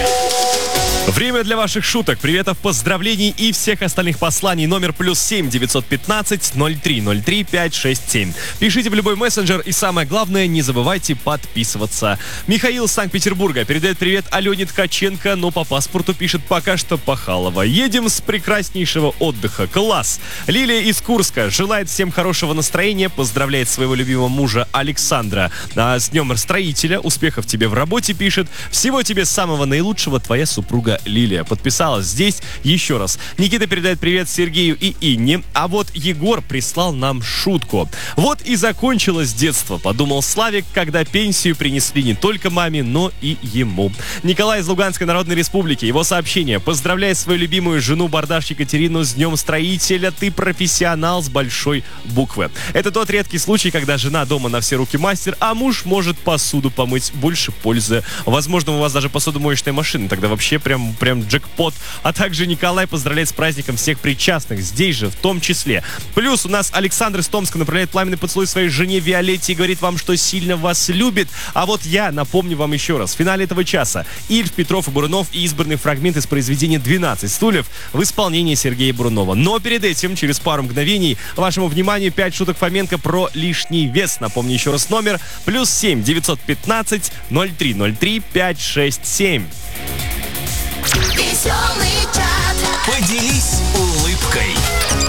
Время для ваших шуток, приветов, поздравлений и всех остальных посланий. Номер +7 915 0303 567. Пишите в любой мессенджер и самое главное, не забывайте подписываться. Михаил из Санкт-Петербурга передает привет Алене Ткаченко, но по паспорту пишет пока что Пахалова. Едем с прекраснейшего отдыха. Класс! Лилия из Курска желает всем хорошего настроения, поздравляет своего любимого мужа Александра с днем строителя, успехов тебе в работе, пишет. Всего тебе самого наилучшего, твоя супруга Лилия. Подписалась здесь еще раз. Никита передает привет Сергею и Инне. А вот Егор прислал нам шутку. Вот и закончилось детство, подумал Славик, когда пенсию принесли не только маме, но и ему. Николай из Луганской Народной Республики. Его сообщение. Поздравляю свою любимую жену Бардаш Екатерину с днем строителя. Ты профессионал с большой буквы. Это тот редкий случай, когда жена дома на все руки мастер, а муж может посуду помыть. Больше пользы. Возможно, у вас даже посудомоечная машина. Тогда вообще прям джекпот. А также Николай поздравляет с праздником всех причастных, здесь же в том числе. Плюс у нас Александр из Томска направляет пламенный поцелуй своей жене Виолетте и говорит вам, что сильно вас любит. А вот я напомню вам еще раз. В финале этого часа Ильф, Петров и Бурунов и избранный фрагмент из произведения «12 стульев» в исполнении Сергея Бурунова. Но перед этим, через пару мгновений, вашему вниманию 5 шуток Фоменко про лишний вес. Напомню еще раз номер. +7 915 0303 567. Веселый чат. Поделись улыбкой.